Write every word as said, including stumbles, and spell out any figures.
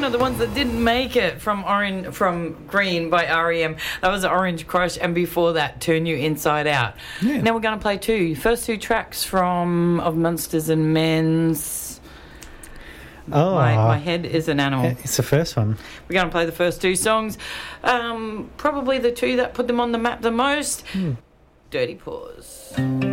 one of the ones that didn't make it from Orange, from Green by R E M. That was Orange Crush, and before that, Turn You Inside Out. Yeah. Now we're going to play two. First two tracks from Of Monsters and Men's. Oh, My, my head is an animal. It's the first one. We're going to play the first two songs. Um, probably the two that put them on the map the most. Hmm. Dirty Paws.